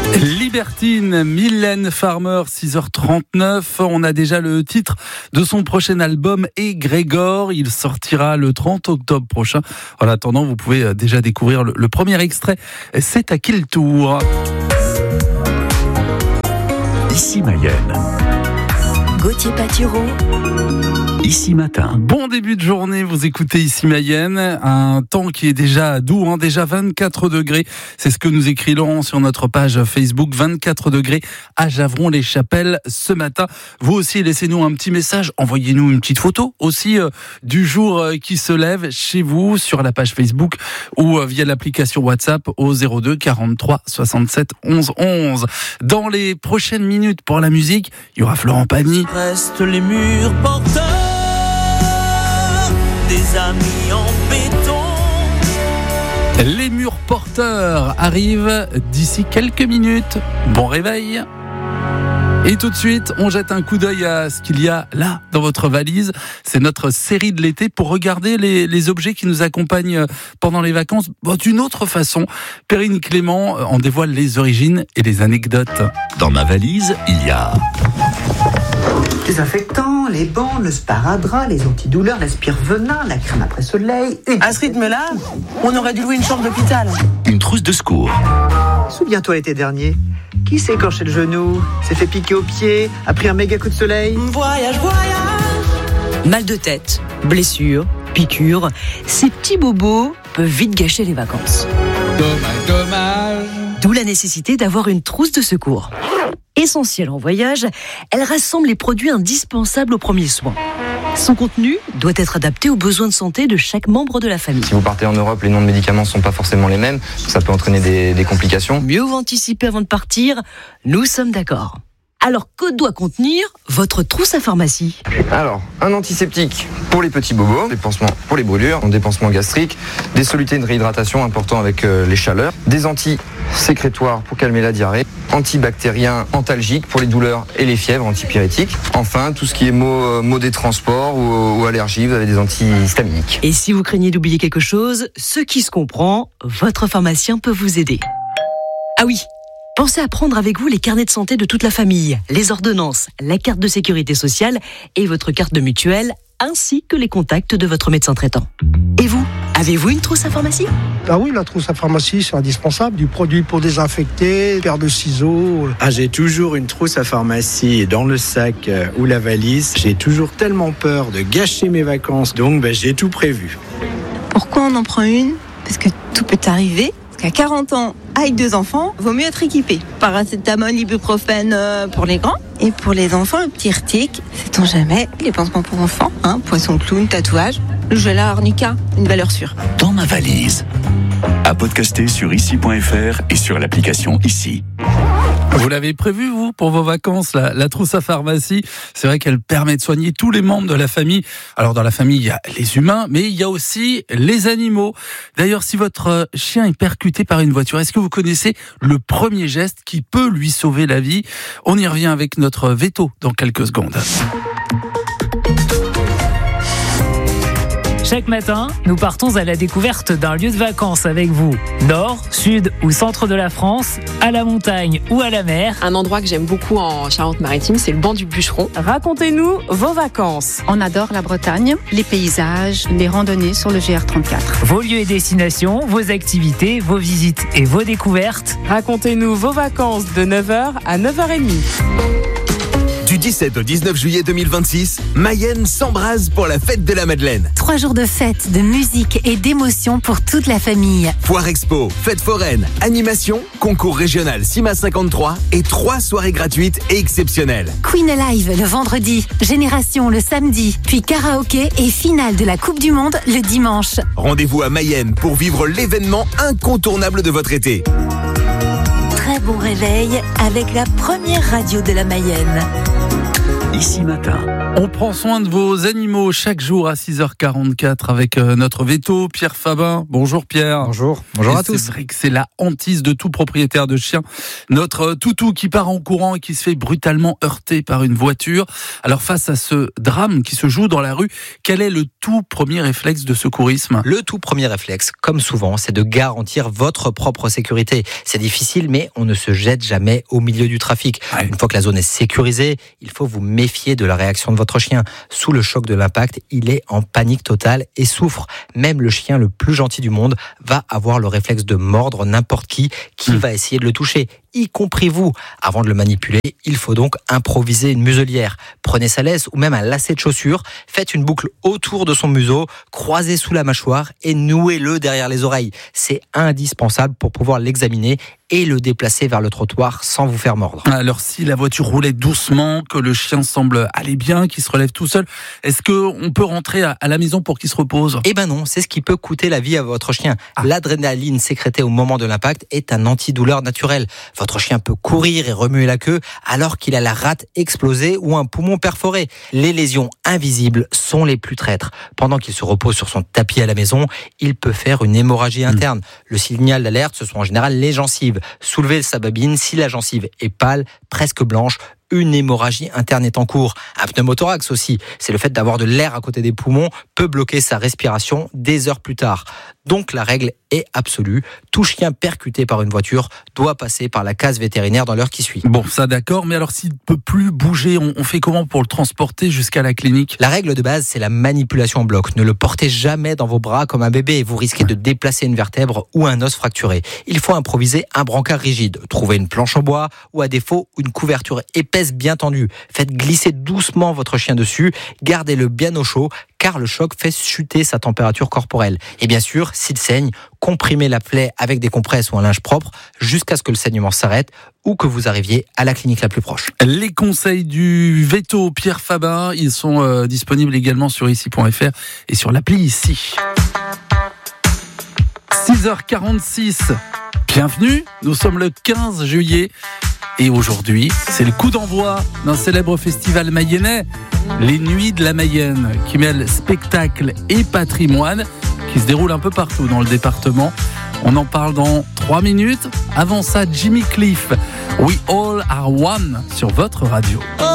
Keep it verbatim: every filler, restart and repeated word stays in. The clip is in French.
Libertine, Mylène Farmer, six heures trente-neuf. On a déjà le titre de son prochain album, Égrégore. Il sortira le trente octobre prochain. En attendant, vous pouvez déjà découvrir le, le premier extrait. C'est à qui le tour ? Ici Mayenne. Gauthier Patureau. Ici Matin. Bon début de journée, vous écoutez Ici Mayenne. Un temps qui est déjà doux, hein, déjà vingt-quatre degrés. C'est ce que nous écrit Laurent sur notre page Facebook. vingt-quatre degrés à Javron-les-Chapelles ce matin. Vous aussi, laissez-nous un petit message. Envoyez-nous une petite photo aussi euh, du jour euh, qui se lève chez vous sur la page Facebook ou euh, via l'application WhatsApp au zéro deux quarante-trois soixante-sept onze onze. Dans les prochaines minutes pour la musique, il y aura Florent Pagny. Restent les murs porteurs des amis en béton. Les murs porteurs arrivent d'ici quelques minutes. Bon réveil. Et tout de suite, on jette un coup d'œil à ce qu'il y a là dans votre valise. C'est notre série de l'été pour regarder les, les objets qui nous accompagnent pendant les vacances d'une autre façon. Perrine Clément en dévoile les origines et les anecdotes. Dans ma valise, il y a... désinfectants, les bandes, le sparadrap, les antidouleurs, l'aspire-venin, la crème après soleil. Une... À ce rythme-là, on aurait dû louer une chambre d'hôpital. Une trousse de secours. Souviens-toi l'été dernier, qui s'est écorché le genou, s'est fait piquer au pied, a pris un méga coup de soleil. Voyage, voyage. Mal de tête, blessures, piqûres, ces petits bobos peuvent vite gâcher les vacances. Dommage, dommage. D'où la nécessité d'avoir une trousse de secours. Essentielle en voyage, elle rassemble les produits indispensables aux premiers soins. Son contenu doit être adapté aux besoins de santé de chaque membre de la famille. Si vous partez en Europe, les noms de médicaments ne sont pas forcément les mêmes. Ça peut entraîner des, des complications. Mieux vaut anticiper avant de partir, nous sommes d'accord. Alors, que doit contenir votre trousse à pharmacie ? Alors, un antiseptique pour les petits bobos, des pansements pour les brûlures, des pansements gastriques, des solutés de réhydratation importants avec euh, les chaleurs, des anti-sécrétoires pour calmer la diarrhée, antibactériens antalgiques pour les douleurs et les fièvres, antipyrétiques. Enfin, tout ce qui est maux, maux des transports ou, ou allergies, vous avez des antihistaminiques. Et si vous craignez d'oublier quelque chose, ce qui se comprend, votre pharmacien peut vous aider. Ah oui, pensez à prendre avec vous les carnets de santé de toute la famille, les ordonnances, la carte de sécurité sociale et votre carte de mutuelle, ainsi que les contacts de votre médecin traitant. Et vous, avez-vous une trousse à pharmacie ? Ah oui, la trousse à pharmacie, c'est indispensable. Du produit pour désinfecter, paire de ciseaux. Ah, j'ai toujours une trousse à pharmacie dans le sac euh, ou la valise. J'ai toujours tellement peur de gâcher mes vacances, donc ben, j'ai tout prévu. Pourquoi on en prend une ? Parce que tout peut arriver. Parce qu'à quarante ans, avec deux enfants, vaut mieux être équipé. Paracétamol, ibuprofène pour les grands. Et pour les enfants, le petit Irtic, sait-on jamais, les pansements pour enfants, hein, poisson clown, tatouage, le gela arnica, une valeur sûre. Dans ma valise. À podcaster sur ici point f r et sur l'application Ici. Vous l'avez prévu, vous, pour vos vacances, la, la trousse à pharmacie. C'est vrai qu'elle permet de soigner tous les membres de la famille. Alors, dans la famille, il y a les humains, mais il y a aussi les animaux. D'ailleurs, si votre chien est percuté par une voiture, est-ce que vous connaissez le premier geste qui peut lui sauver la vie ? On y revient avec notre veto dans quelques secondes. Chaque matin, nous partons à la découverte d'un lieu de vacances avec vous. Nord, sud ou centre de la France, à la montagne ou à la mer. Un endroit que j'aime beaucoup en Charente-Maritime, c'est le banc du Bûcheron. Racontez-nous vos vacances. On adore la Bretagne, les paysages, les randonnées sur le G R trente-quatre. Vos lieux et destinations, vos activités, vos visites et vos découvertes. Racontez-nous vos vacances de neuf heures à neuf heures trente. Du dix-sept au dix-neuf juillet deux mille vingt-six, Mayenne s'embrase pour la fête de la Madeleine. Trois jours de fête, de musique et d'émotion pour toute la famille. Foire expo, fête foraine, animation, concours régional CIMA cinquante-trois et trois soirées gratuites et exceptionnelles. Queen Alive le vendredi, Génération le samedi, puis karaoké et finale de la Coupe du Monde le dimanche. Rendez-vous à Mayenne pour vivre l'événement incontournable de votre été. Très bon réveil avec la première radio de la Mayenne. Ici Matin. On prend soin de vos animaux chaque jour à six heures quarante-quatre avec notre veto, Pierre Fabin. Bonjour Pierre. Bonjour, bonjour et à tous. C'est vrai que c'est la hantise de tout propriétaire de chien. Notre toutou qui part en courant et qui se fait brutalement heurter par une voiture. Alors face à ce drame qui se joue dans la rue, quel est le tout premier réflexe de secourisme ? Le tout premier réflexe, comme souvent, c'est de garantir votre propre sécurité. C'est difficile, mais on ne se jette jamais au milieu du trafic. Ouais. Une fois que la zone est sécurisée, il faut vous méfier de la réaction de votre Votre chien. Sous le choc de l'impact, il est en panique totale et souffre. Même le chien le plus gentil du monde va avoir le réflexe de mordre n'importe qui qui mmh. va essayer de le toucher, y compris vous. Avant de le manipuler, il faut donc improviser une muselière. Prenez sa laisse ou même un lacet de chaussure, faites une boucle autour de son museau, croisez sous la mâchoire et nouez-le derrière les oreilles. C'est indispensable pour pouvoir l'examiner et le déplacer vers le trottoir sans vous faire mordre. Alors si la voiture roulait doucement, que le chien semble aller bien, qu'il se relève tout seul, est-ce qu'on peut rentrer à la maison pour qu'il se repose ? Eh ben non, c'est ce qui peut coûter la vie à votre chien. Ah. L'adrénaline sécrétée au moment de l'impact est un antidouleur naturel. Votre chien peut courir et remuer la queue alors qu'il a la rate explosée ou un poumon perforé. Les lésions invisibles sont les plus traîtres. Pendant qu'il se repose sur son tapis à la maison, il peut faire une hémorragie interne. Mmh. Le signal d'alerte, ce sont en général les gencives. Soulevez sa babine, si la gencive est pâle, presque blanche, une hémorragie interne est en cours. Un pneumothorax aussi, c'est le fait d'avoir de l'air à côté des poumons, peut bloquer sa respiration des heures plus tard. Donc la règle est absolue, tout chien percuté par une voiture doit passer par la case vétérinaire dans l'heure qui suit. Bon, ça d'accord, mais alors s'il ne peut plus bouger, on, on fait comment pour le transporter jusqu'à la clinique ? La règle de base, c'est la manipulation en bloc. Ne le portez jamais dans vos bras comme un bébé, vous risquez de déplacer une vertèbre ou un os fracturé. Il faut improviser un brancard rigide, trouver une planche en bois ou à défaut une couverture épaisse bien tendue. Faites glisser doucement votre chien dessus, gardez-le bien au chaud, car le choc fait chuter sa température corporelle. Et bien sûr, s'il saigne, comprimez la plaie avec des compresses ou un linge propre jusqu'à ce que le saignement s'arrête ou que vous arriviez à la clinique la plus proche. Les conseils du veto Pierre Fabin, ils sont euh, disponibles également sur ici point f r et sur l'appli Ici. six heures quarante-six, bienvenue, nous sommes le quinze juillet. Et aujourd'hui, c'est le coup d'envoi d'un célèbre festival mayennais, les Nuits de la Mayenne, qui mêle spectacle et patrimoine, qui se déroule un peu partout dans le département. On en parle dans trois minutes. Avant ça, Jimmy Cliff, We All Are One sur votre radio.